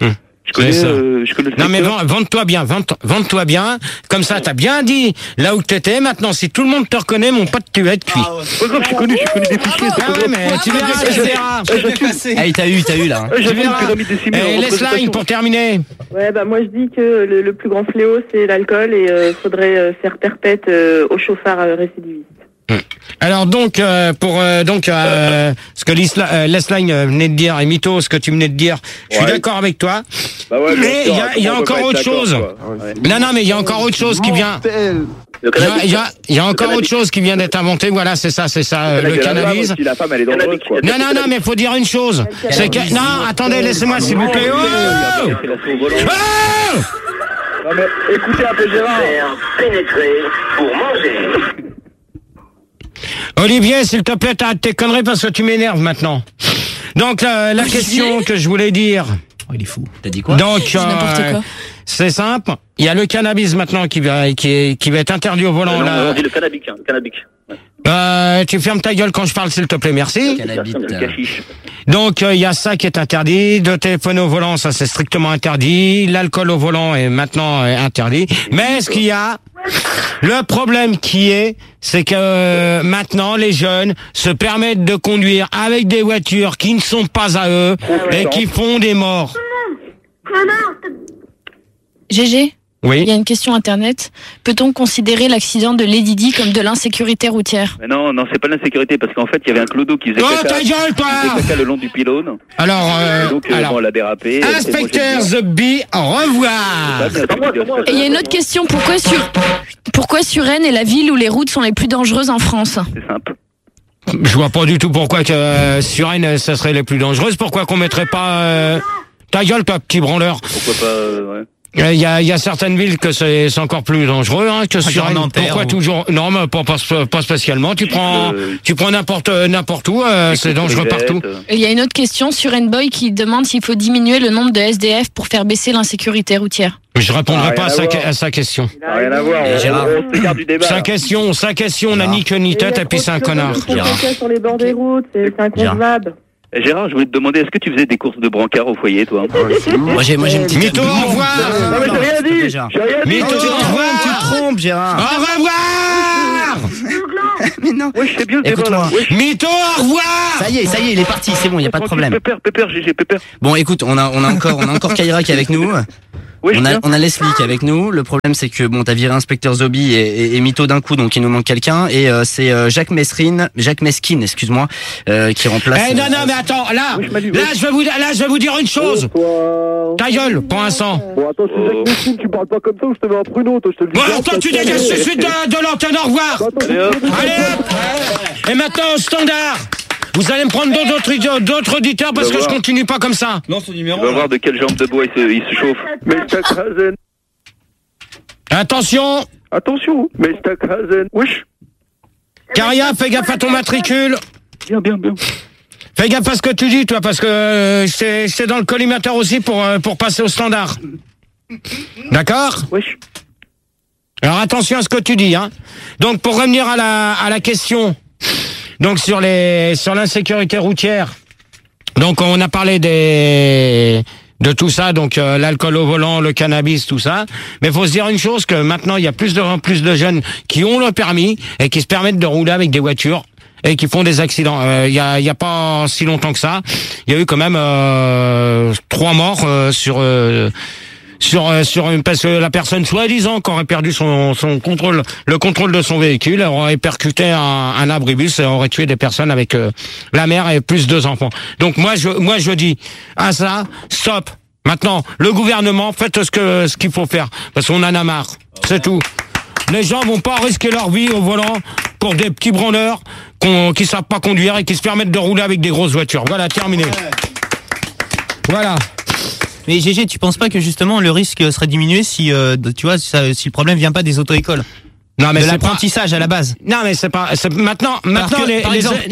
Je connais non mais vende-toi bien, comme ça t'as bien dit là où t'étais, maintenant si tout le monde te reconnaît mon pote tu vas être cuit. Pas grave, je suis connu des fichiers. Mais tu verras, t'as eu là. Tu verras. Laisse line pour terminer. Ouais, bah moi je dis que le plus grand fléau c'est l'alcool et faudrait faire perpète aux chauffards récidivistes. Alors donc ce que Lesline venait de dire et Mito, ce que tu venais de dire, je suis d'accord avec toi. Bah ouais, mais il y a encore autre chose. Non mais il y a encore autre chose qui vient. Il y a encore autre chose qui vient d'être inventée. Voilà, c'est ça, le cannabis. La femme elle est dangereuse quoi. Non mais faut dire une chose. C'est que non, attendez, laissez-moi s'il vous plaît. Non mais écoutez un peu Gérard. Pénétrer pour manger. Olivier, s'il te plaît, t'arrêtes tes conneries parce que tu m'énerves maintenant. Donc la question que je voulais dire. Oh, il est fou. T'as dit quoi? Donc c'est simple. Il y a le cannabis maintenant qui va être interdit au volant. On dit le cannabis. Tu fermes ta gueule quand je parle, s'il te plaît, merci. Donc il y a ça qui est interdit. De téléphoner au volant, ça c'est strictement interdit. L'alcool au volant est maintenant interdit. Mais ce qu'il y a, le problème c'est que maintenant les jeunes se permettent de conduire avec des voitures qui ne sont pas à eux et qui font des morts. GG. Oui. Il y a une question internet. Peut-on considérer l'accident de Lady Di comme de l'insécurité routière? Mais non, c'est pas l'insécurité, parce qu'en fait, il y avait un clodo qui faisait caca le long du pylône. Alors, donc, bon, elle a dérapé. Inspecteur The Bee, au revoir. Et il y a une autre question. Pourquoi Suresnes est la ville où les routes sont les plus dangereuses en France? C'est simple. Je vois pas du tout pourquoi que Suresnes, ça serait les plus dangereuses. Pourquoi qu'on mettrait pas ta gueule, toi, petit branleur. Pourquoi pas, ouais. Il y a certaines villes que c'est encore plus dangereux que Suresnes. Pourquoi toujours? Non, mais pas spécialement. Tu prends n'importe où, c'est dangereux partout. Il y a une autre question sur Boy qui demande s'il faut diminuer le nombre de SDF pour faire baisser l'insécurité routière. Je répondrai pas à sa question. Rien à voir. On s'écarte du débat. Sa question n'a ni queue ni tête et puis c'est un connard. Sur les bords des routes, c'est inconcevable. Gérard, je voulais te demander, est-ce que tu faisais des courses de brancard au foyer, toi? Moi j'ai une petite... Mytho, au revoir. Non mais j'ai rien dit. Mytho, au revoir. Tu te trompes, Gérard. Au revoir. Mais non. Ouais, je sais bien le débat là. Mytho, au revoir. Ça y est, il est parti, c'est bon, il y a pas de problème. Pépère, GG, Pépère. Bon, écoute, on a encore Kaira qui est avec nous. Oui, on a Leslie qui est avec nous. Le problème c'est que bon, t'as viré inspecteur Zobi et Mytho d'un coup, donc il nous manque quelqu'un. Et c'est Jacques Meskin, excuse-moi, qui remplace. Non, mais attends, là, je vais vous dire une chose. Ta gueule, pour l'instant. Bon, attends, c'est Jacques Meskin, tu parles pas comme ça ou je te mets un pruneau, toi, je te le dis. Bon, attends, tu dégages tout de suite de l'antenne, au revoir. Allez hop. Et maintenant au standard. Vous allez me prendre d'autres auditeurs parce que je continue pas comme ça. Non, son numéro. On va voir de quelle jambe de bois il se chauffe. Mais Stackrazen. Attention. Mais Stackrazen. Wesh. Caria, fais gaffe à ton matricule. Bien. Fais gaffe à ce que tu dis, toi, parce que c'est dans le collimateur aussi pour passer au standard. D'accord? Wesh. Alors attention à ce que tu dis, hein. Donc pour revenir à la question. Donc sur l'insécurité routière. Donc on a parlé de tout ça, donc l'alcool au volant, le cannabis, tout ça. Mais il faut se dire une chose, que maintenant il y a plus de jeunes qui ont le permis et qui se permettent de rouler avec des voitures et qui font des accidents. Il y a pas si longtemps que ça, il y a eu quand même 3 morts sur parce que la personne soi-disant qui aurait perdu son contrôle, le contrôle de son véhicule, aurait percuté un abribus et aurait tué des personnes avec la mère et plus 2 enfants. Donc moi je dis à ça, stop. Maintenant, le gouvernement, faites ce qu'il faut faire parce qu'on en a marre. C'est tout. Les gens vont pas risquer leur vie au volant pour des petits branleurs qui savent pas conduire et qui se permettent de rouler avec des grosses voitures. Voilà, terminé. Voilà. Mais GG, tu penses pas que justement le risque serait diminué si tu vois si le problème vient pas des auto-écoles? Non mais de l'apprentissage à la base. Non mais c'est maintenant que, par exemple,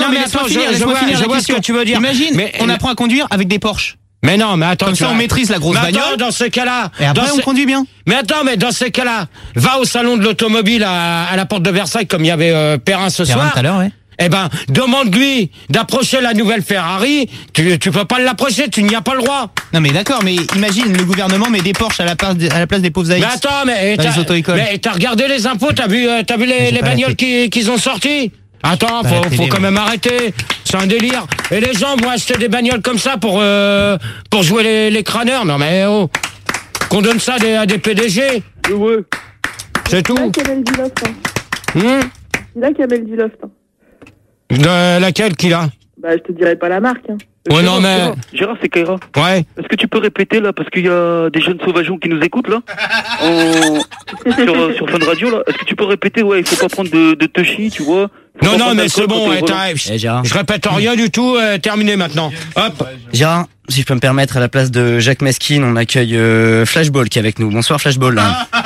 je vois ce que tu veux dire. Imagine, on apprend à conduire avec des Porsche. Mais non, mais attends, comme ça on maîtrise la grosse bagnole. Dans ce cas-là, et après on conduit bien. Mais attends, mais dans ces cas-là, va au salon de l'automobile à la porte de Versailles comme il y avait Perrin ce soir. Tout à l'heure, ouais. eh ben, demande-lui d'approcher la nouvelle Ferrari. Tu peux pas l'approcher, tu n'y as pas le droit. Non mais d'accord, mais imagine, le gouvernement met des Porsche à la place des pauvres Aïs. Mais attends, mais dans les auto-écoles. t'as regardé les impôts, t'as vu les bagnoles qu'ils ont sorties? Attends, faut quand même arrêter. C'est un délire. Et les gens vont acheter des bagnoles comme ça pour jouer les crâneurs. Non mais oh, qu'on donne ça à des PDG. Ouais. C'est tout. C'est là Kamel du Loft. C'est là Kamel du Loft. De laquelle qu'il a? Bah, je te dirai pas la marque. Hein. Ouais, non, mais... Gérard, c'est Kaira. Ouais. Est-ce que tu peux répéter, là, parce qu'il y a des jeunes sauvageons qui nous écoutent, là sur Fun Radio, là. Est-ce que tu peux répéter, ouais, il faut pas prendre de touchy, tu vois. Non, mais c'est bon, je répète rien du tout, terminé maintenant. Hop. Gérard, si je peux me permettre, à la place de Jacques Mesquine, on accueille Flashball qui est avec nous. Bonsoir Flashball.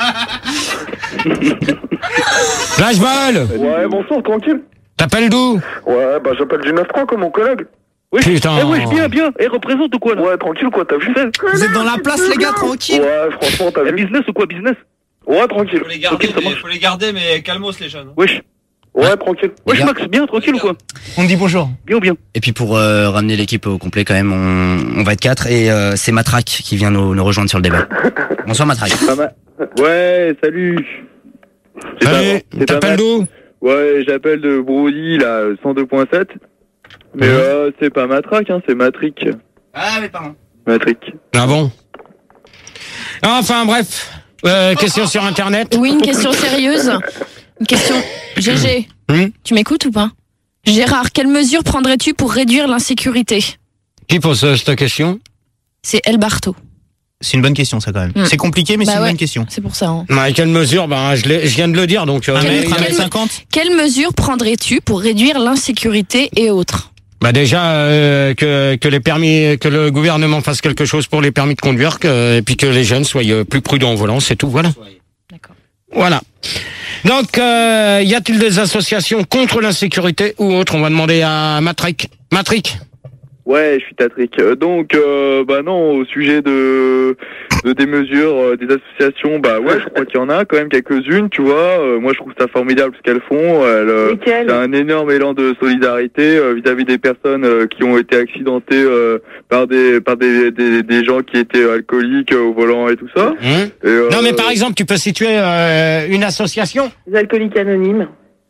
Flashball. Ouais, bonsoir, tranquille. T'appelles d'où? Ouais, bah j'appelle du 9-3 comme mon collègue. Oui, putain. Oui, bien. Représente ou quoi, là? Ouais, tranquille, quoi, t'as vu? Vous êtes dans la place, les gars, tranquille. Ouais, franchement, t'as vu? Business ou quoi, business? Ouais, tranquille. Faut les garder, mais calmos les jeunes. Wesh. Ouais, tranquille. Wesh, Max, bien, tranquille ou quoi? On te dit bonjour. Bien. Et puis pour ramener l'équipe au complet quand même, on va être 4 et c'est Matraque qui vient nous rejoindre sur le débat. Bonsoir Matraque. Ouais, salut. Salut, t'appelles d'où? Ouais, j'appelle de Brody, là, 102.7. Mais c'est pas Matraque, hein, c'est Matrick. Ah, mais pardon. Matrick. Ah bon? Enfin, bref. Question sur Internet? Oui, une question sérieuse. Une question... GG, tu m'écoutes ou pas? Gérard, quelles mesures prendrais-tu pour réduire l'insécurité? Qui pose cette question? C'est El Barto. C'est une bonne question, ça, quand même. C'est compliqué, mais c'est une bonne question. C'est pour ça. Hein. À quelle mesure? Je viens de le dire, donc... Quelles mesures prendrais-tu pour réduire l'insécurité et autres? Déjà que les permis, que le gouvernement fasse quelque chose pour les permis de conduire, et puis que les jeunes soient plus prudents au volant, c'est tout, voilà. D'accord. Voilà. Donc, y a-t-il des associations contre l'insécurité ou autres? On va demander à Matrick. Matrick? Ouais, je suis Tatrick. Donc, non, au sujet des mesures des associations, ouais, je crois qu'il y en a quand même quelques-unes, tu vois. Moi, je trouve ça formidable ce qu'elles font. C'est un énorme élan de solidarité vis-à-vis des personnes qui ont été accidentées par des gens qui étaient alcooliques au volant et tout ça. Non, mais par exemple, tu peux situer une association? Les alcooliques anonymes.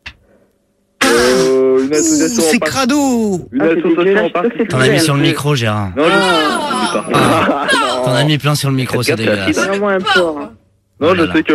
Une association c'est crado. Une association en particulier. T'en as mis sur le micro, Gérard. Non, T'en as mis plein sur le micro, c'est dégueulasse. C'est vraiment un porc. Non, je sais que